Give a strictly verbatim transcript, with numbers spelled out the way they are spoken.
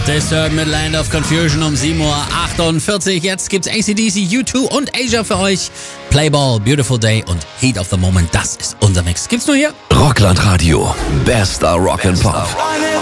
Disturbed mit Land of Confusion um sieben Uhr achtundvierzig. Jetzt gibt's A C D C, U zwei und Asia für euch. Playball, Beautiful Day und Heat of the Moment. Das ist unser Mix. Gibt's nur hier. Rockland Radio. Bester Rock and Pop.